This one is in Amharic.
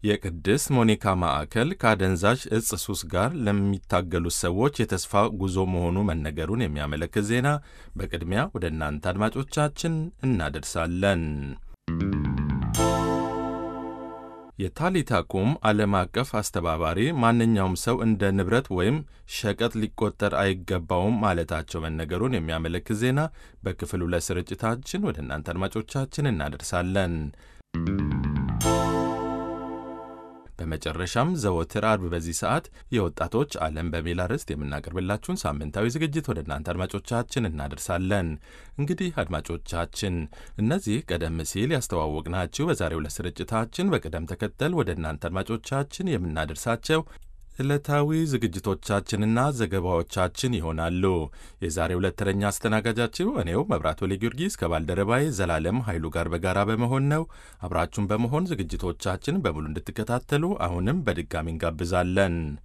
የቅድስት ሞኒካ ማዕከል ከአደንዛዥ ዕፅ ሱስ ጋር ለሚታገሉት ሰዎች የተስፋ ጉዞ መሆኑ መነገሩን የሚያመለክት ዜና በቅድሚያ ወደ እናንተ አድማጮቻችን እናደርሳለን። የታሊታ ኩም ዓለም አቀፍ አስተባባሪ ማንኛውም ሰው እንደ ንብረት ወይም ሸቀጥ ሊቆጠር አይገባውም ማለታቸው መነገሩን የሚያመለክት ዜና በክፍል 2 ስርጭታችን ወደ እናንተ አድማጮቻችን እናደርሳለን። በመጨረሻም ዘወትር አርብ በዚህ ሰዓት የወጣቶች ዓለም በሚል አርዕስት የምናቀርብላችሁን ሳምንታዊ ዝግጅት ወደ እናንተ አድማጮቻችን እናደርሳለን። እንግዲህ አድማጮቻችን እነዚህ ቀደም ሲል ያስተዋወቅናችሁ በዛሬው ዕለት ስርጭታችን በቅደም ተከተል ወደ እናንተ አድማጮቻችን የምናደርሳቸው ዕለታዊ ዝግጅቶቻችንና ዘገባዎቻችን ይሆናሉ። የዛሬው ዕለት ተረኛ አስተናጋጃችሁ እኔው መብራቱ ጊዮርጊስ ከባልደረባዬ ዘላለም ኃይሉ ጋር በጋራ በመሆን ነው። አብራችሁን በመሆን ዝግጅቶቻችን በሙሉ እንድትከታተሉ አሁንም በድጋሚ እንጋብዛለን።